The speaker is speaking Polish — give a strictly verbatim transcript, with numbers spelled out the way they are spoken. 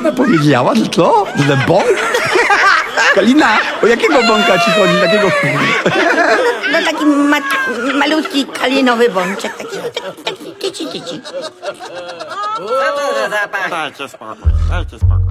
ona powiedziała, że co? Że bąk? Kalina, o jakiego bąka ci chodzi? Takiego... No taki ma, malutki kalinowy bączek, taki, taki tyci, tyci. Dajcie spokój, dajcie spokój.